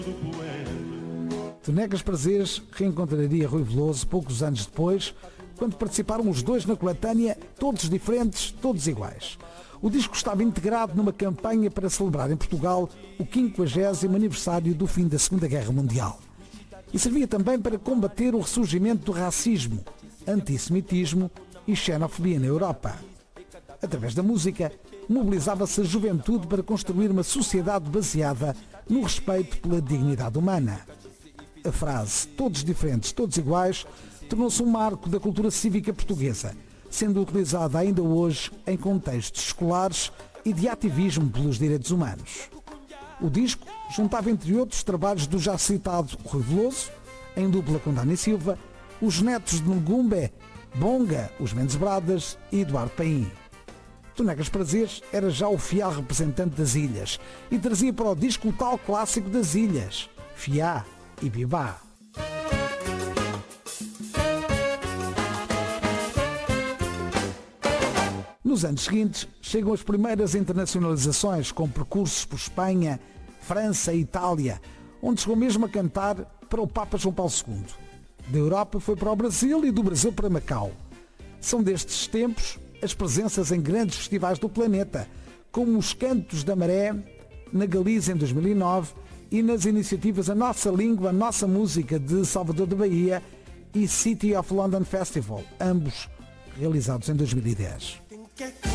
Tu Negas Prazeres reencontraria Rui Veloso poucos anos depois, quando participaram os dois na coletânea Todos Diferentes, Todos Iguais. O disco estava integrado numa campanha para celebrar em Portugal o 50º aniversário do fim da Segunda Guerra Mundial. E servia também para combater o ressurgimento do racismo, antissemitismo e xenofobia na Europa. Através da música, mobilizava-se a juventude para construir uma sociedade baseada no respeito pela dignidade humana. A frase "todos diferentes, todos iguais" tornou-se um marco da cultura cívica portuguesa, sendo utilizada ainda hoje em contextos escolares e de ativismo pelos direitos humanos. O disco juntava, entre outros, trabalhos do já citado Rui Veloso, em dupla com Dani Silva, os netos de Ngumbe, Bonga, os Mendes Bradas e Eduardo Paim. Tu Negas Prazeres era já o fiel representante das ilhas e trazia para o disco o tal clássico das ilhas, Fiá e Bibá. Nos anos seguintes, chegam as primeiras internacionalizações com percursos por Espanha, França e Itália, onde chegou mesmo a cantar para o Papa João Paulo II. Da Europa foi para o Brasil e do Brasil para Macau. São destes tempos as presenças em grandes festivais do planeta, como os Cantos da Maré, na Galiza em 2009, e nas iniciativas A Nossa Língua, a Nossa Música de Salvador da Bahia e City of London Festival, ambos realizados em 2010.